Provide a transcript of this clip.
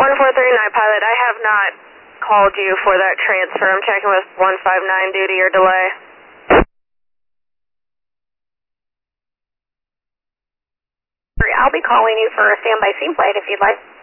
1439 pilot, I have not called you for that transfer. I'm checking with 159 due to your delay. I'll be calling you for a standby scene flight if you'd like.